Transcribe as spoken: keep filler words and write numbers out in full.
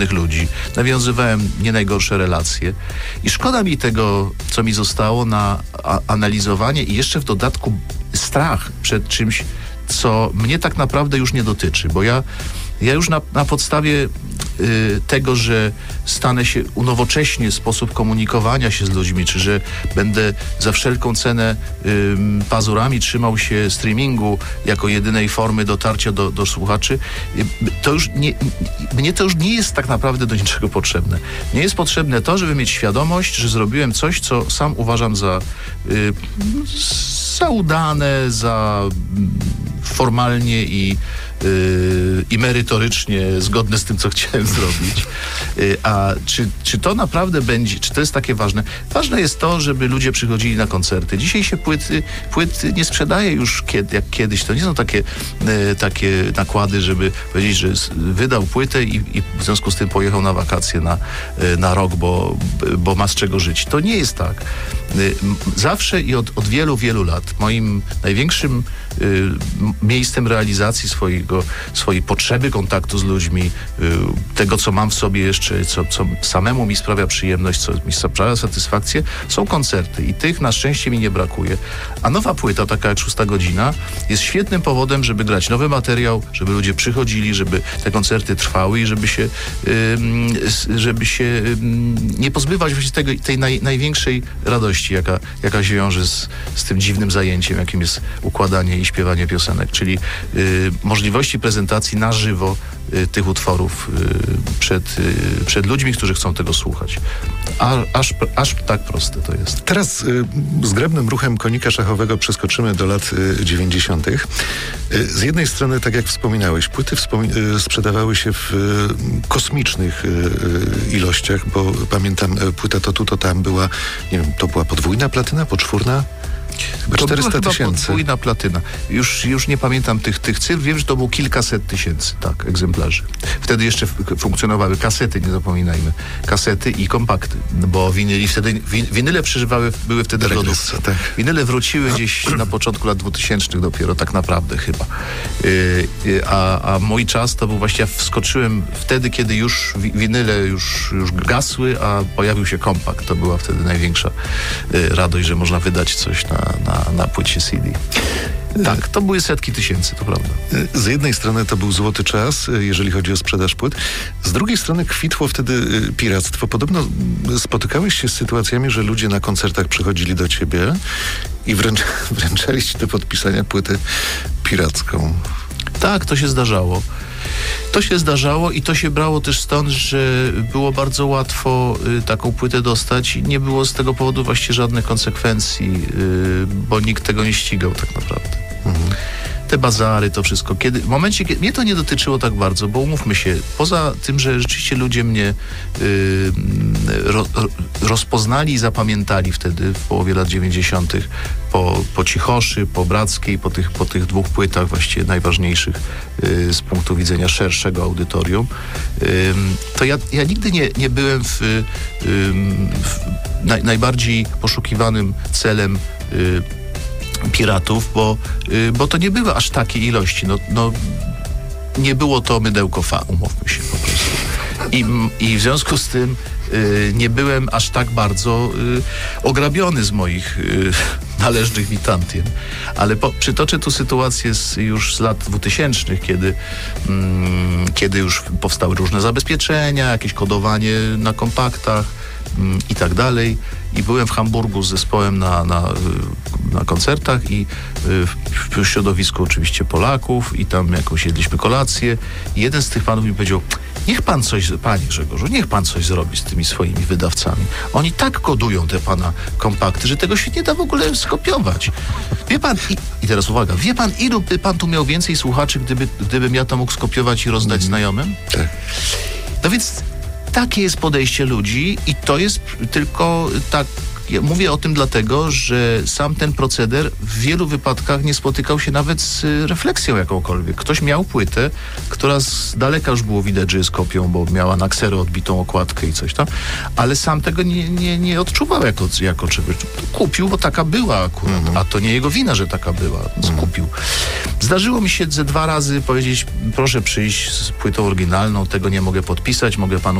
ludzi, nawiązywałem nie najgorsze relacje i szkoda mi tego, co mi zostało na a- analizowanie i jeszcze w dodatku strach przed czymś, co mnie tak naprawdę już nie dotyczy, bo ja, ja już na, na podstawie y, tego, że stanę się, unowocześnię sposób komunikowania się z ludźmi, czy że będę za wszelką cenę y, pazurami trzymał się streamingu jako jedynej formy dotarcia do, do słuchaczy, y, to już nie, mnie to już nie jest tak naprawdę do niczego potrzebne. Nie jest potrzebne to, żeby mieć świadomość, że zrobiłem coś, co sam uważam za y, za udane, za formalnie i, yy, i merytorycznie zgodne z tym, co chciałem zrobić. Yy, a czy, czy to naprawdę będzie, czy to jest takie ważne? Ważne jest to, żeby ludzie przychodzili na koncerty. Dzisiaj się płyty, płyty nie sprzedaje już kiedy, jak kiedyś. To nie są takie, yy, takie nakłady, żeby powiedzieć, że wydał płytę i, i w związku z tym pojechał na wakacje na, yy, na rok, bo, bo ma z czego żyć. To nie jest tak. Yy, zawsze i od, od wielu, wielu lat moim największym y, miejscem realizacji swojego, swojej potrzeby kontaktu z ludźmi, y, tego, co mam w sobie jeszcze, co, co samemu mi sprawia przyjemność, co mi sprawia satysfakcję, są koncerty i tych na szczęście mi nie brakuje. A nowa płyta, taka jak Szósta Godzina, jest świetnym powodem, żeby grać nowy materiał, żeby ludzie przychodzili, żeby te koncerty trwały i żeby się, y, żeby się y, nie pozbywać właśnie tego, tej naj, największej radości, jaka, jaka się wiąże z, z tym dziwnym zajęciem, jakim jest układanie i śpiewanie piosenek, czyli y, możliwości prezentacji na żywo y, tych utworów y, przed, y, przed ludźmi, którzy chcą tego słuchać. A, aż, aż tak proste to jest. Teraz y, zgrabnym ruchem konika szachowego przeskoczymy do lat y, dziewięćdziesiątych. Y, z jednej strony, tak jak wspominałeś, płyty wspomi- y, sprzedawały się w y, kosmicznych y, y, ilościach, bo pamiętam, y, płyta To Tu, To Tam była, nie wiem, to była podwójna platyna, poczwórna? Chyba to czterysta była chyba tysięcy. podwójna platyna. Już, już nie pamiętam tych, tych cyfr. Wiem, że to było kilkaset tysięcy, tak, egzemplarzy. Wtedy jeszcze f- funkcjonowały kasety, nie zapominajmy. Kasety i kompakty, no bo winyli wtedy, win, winyle przeżywały, były wtedy w lodówce. Tak. Winyle wróciły gdzieś na początku lat dwutysięcznych dopiero, tak naprawdę chyba. Yy, yy, a, a mój czas to był właśnie, ja wskoczyłem wtedy, kiedy już wi- winyle już, już gasły, a pojawił się kompakt. To była wtedy największa yy, radość, że można wydać coś na Na, na płycie C D. Tak, to były setki tysięcy, to prawda. Z jednej strony to był złoty czas, jeżeli chodzi o sprzedaż płyt. Z drugiej strony kwitło wtedy piractwo. Podobno spotykałeś się z sytuacjami, że ludzie na koncertach przychodzili do ciebie i wręcz, wręczali ci do podpisania płytę piracką. Tak, to się zdarzało. To się zdarzało i to się brało też stąd, że było bardzo łatwo y, taką płytę dostać i nie było z tego powodu właściwie żadnych konsekwencji, y, bo nikt tego nie ścigał tak naprawdę. Mhm. Te bazary, to wszystko. Kiedy, w momencie, kiedy mnie to nie dotyczyło tak bardzo, bo umówmy się, poza tym, że rzeczywiście ludzie mnie y, ro, rozpoznali i zapamiętali wtedy w połowie lat dziewięćdziesiątych po, po Cichoszy, po Brackiej, po tych, po tych dwóch płytach właściwie najważniejszych y, z punktu widzenia szerszego audytorium, y, to ja, ja nigdy nie, nie byłem w, y, w naj, najbardziej poszukiwanym celem y, piratów, bo, y, bo to nie były aż takie ilości. No, no, nie było to mydełko fa, umówmy się po prostu. I, i w związku z tym y, nie byłem aż tak bardzo y, ograbiony z moich y, należnych witantiem. Ale po, przytoczę tu sytuację z, już z lat dwutysięcznych, kiedy, mm, kiedy już powstały różne zabezpieczenia, jakieś kodowanie na kompaktach mm, i tak dalej. I byłem w Hamburgu z zespołem na, na, na koncertach i w środowisku oczywiście Polaków i tam jakąś jedliśmy kolację i jeden z tych panów mi powiedział: niech pan coś, panie Grzegorzu, niech pan coś zrobi z tymi swoimi wydawcami. Oni tak kodują te pana kompakty, że tego się nie da w ogóle skopiować. Wie pan, i, i teraz uwaga, wie pan, ilu by pan tu miał więcej słuchaczy, gdyby, gdybym ja to mógł skopiować i rozdać mm. znajomym? Tak. No więc takie jest podejście ludzi i to jest tylko tak. Ja mówię o tym dlatego, że sam ten proceder w wielu wypadkach nie spotykał się nawet z refleksją jakąkolwiek. Ktoś miał płytę, która z daleka już było widać, że jest kopią, bo miała na ksero odbitą okładkę i coś tam, ale sam tego nie, nie, nie odczuwał jako, jako czegoś. Kupił, bo taka była akurat, mm-hmm. a to nie jego wina, że taka była. Więc mm-hmm. kupił. Zdarzyło mi się ze dwa razy powiedzieć, proszę przyjść z płytą oryginalną, tego nie mogę podpisać, mogę panu